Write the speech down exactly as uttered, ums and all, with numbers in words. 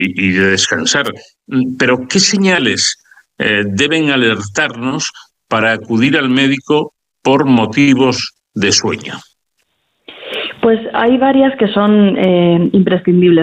y, y de descansar. Pero ¿qué señales eh, deben alertarnos para acudir al médico por motivos de sueño? Pues hay varias que son eh, imprescindibles.